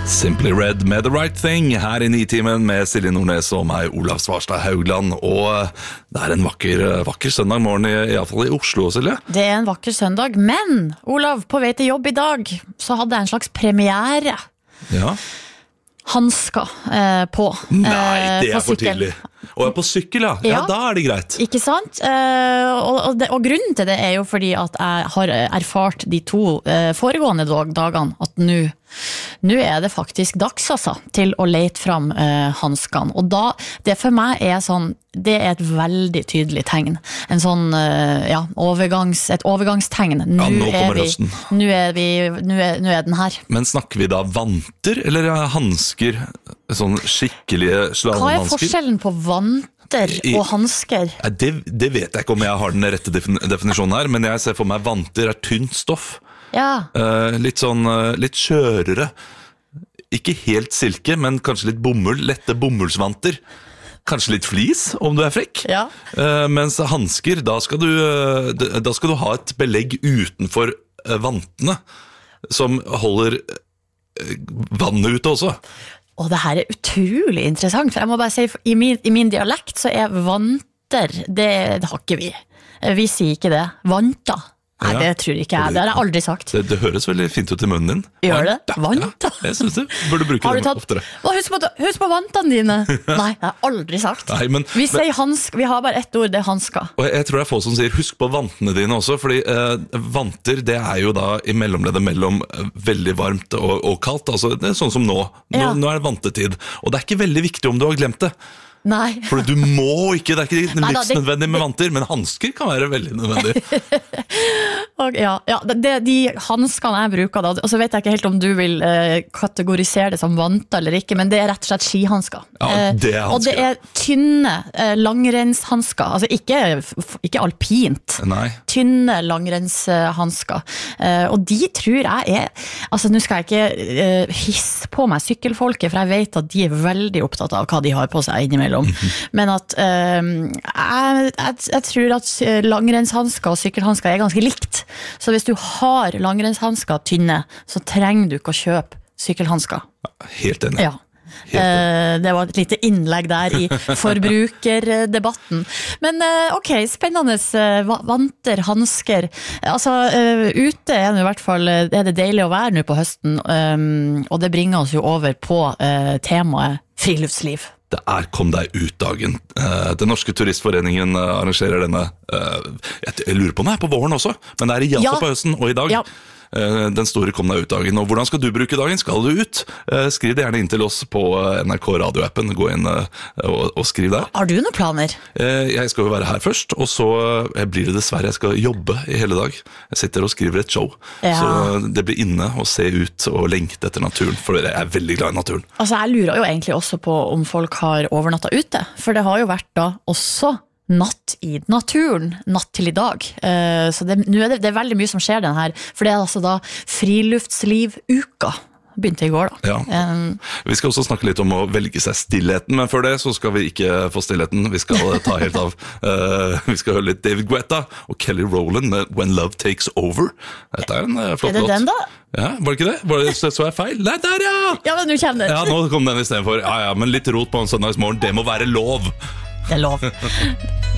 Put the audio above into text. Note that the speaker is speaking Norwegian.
Simply Red med The Right Thing her i Nitimen med Silje Nordnes og meg, Olav Svarstad Haugland. Og det en vakker søndag morgen, i alle fall i Oslo, Silje. Det en vakker søndag, men Olav, på vei til jobb i dag, så hadde jeg en slags premiere. Ja. Hansker på. Nei, det på for tidlig. Og på sykkel, ja. Ja, da det greit. Ikke sant? Og grunnen til det jo fordi at jeg har erfart de 2 foregående dagene at nå det faktisk dags altså, til å lete fram hanskene. Og da, det for meg sånn, det et veldig tydelig tegn. En sånn, et overgangstegn. Ja, nå kommer høsten. Nå den her. Men snakker vi da vanter, eller hansker? Sånn skikkelige slalomhansker? Hva forskjellen på vanter og hansker? Det vet jeg ikke om jeg har den rette definisjonen her, men jeg ser for meg vanter tynt stoff. Ja. Litt skjørere. Ikke helt silke, men kanskje litt bomull, lette bomullsvanter. Kanskje litt flis, om du frekk. Ja. Mens hansker, da skal du ha et belegg utenfor vantene, som holder vannet ute også. Og det her utrolig interessant, for jeg må bare si, i min dialekt så vanter, det har ikke vi. Vi sier ikke det. Vanter. Nei, det tror ikke jeg. Det har jeg aldri sagt. Det høres veldig fint ut i munnen din. Gjør det? Vanta? Ja, jeg synes du burde bruke det oftere. Husk på vantene dine. Nei, det har jeg aldri sagt. Nei, men, vi sier hansk, vi har bare ett ord, det hansker. Og jeg tror det folk som sier husk på vantene dine også, fordi vanter, det jo da i mellomleddet mellom veldig varmt og kaldt. Altså, det sånn som nå. Nå det vantetid. Og det ikke veldig viktig om du har glemt det. Nei. For du må ikke, det ikke livsnødvendig med vanter, men hansker kan være veldig nødvendig. De hanskene jeg bruker da, og så vet jeg ikke helt om du vil kategorisere det som vanter eller ikke, men det rett og slett skihansker. Ja, det hansker. Og det tynne langrennshansker, altså ikke alpint. Nei. Tynne langrennshansker. Og de tror jeg altså nå skal jeg ikke hisse på meg sykkelfolket, for jeg vet at de veldig opptatt av hva de har på seg innimellom. Men at jeg tror at langrennshansker og sykkelhansker ganske likt. Så hvis du har langrennshansker tynne, så trenger du ikke å kjøpe sykkelhansker. Helt enig. Ja. Det var et lite innlegg der i forbrukerdebatten. Men ok, spennende vanter, hansker. Altså, ute det i hvert fall, det deilig å være nå på høsten, og det bringer oss jo over på temaet friluftsliv. Det kom deg ut-dagen. Den norske turistforeningen arrangerer denne, jeg lurer på om det på våren også, men det i alle fall på høsten og i dag. Ja. Den store kom deg ut-dagen. Og hvordan skal du bruke dagen? Skal du ut? Skriv det gjerne inn til oss på NRK Radio-appen. Gå inn og skriv der. Har du noen planer? Jeg skal jo være her først, og så blir det dessverre, jeg skal jobbe i hele dag. Jeg sitter og skriver et show. Ja. Så det blir inne å se ut og lengte etter naturen, for jeg veldig glad i naturen. Altså, jeg lurer jo egentlig også på om folk har overnattet ute, for det har jo vært da også natt i naturen, natt til i dag. Så det veldig mye som skjer den her, for det altså da friluftsliv-uka. Begynte i går da. Ja. Vi skal også snakke litt om å velge seg stillheten, men før det så skal vi ikke få stillheten. Vi skal ta helt av. Vi skal høre litt David Guetta og Kelly Rowland med When Love Takes Over. Dette en flott låt. Det den da? Ja, var det ikke det? Så jeg feil? Nei, der ja! Ja, men nå kommer det. Ja, nå kom den i stedet for. Ja, men litt rot på en søndagsmorgen, det må være lov. Det lov.